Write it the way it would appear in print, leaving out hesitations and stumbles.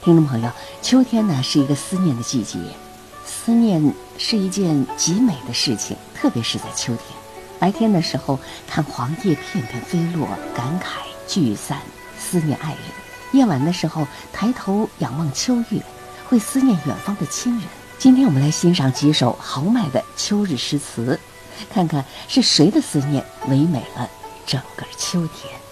听众朋友，秋天呢是一个思念的季节，思念是一件极美的事情，特别是在秋天。白天的时候看黄叶片片飞落，感慨聚散，思念爱人；夜晚的时候抬头仰望秋月，会思念远方的亲人。今天我们来欣赏几首豪迈的秋日诗词，看看是谁的思念唯美了整个秋天。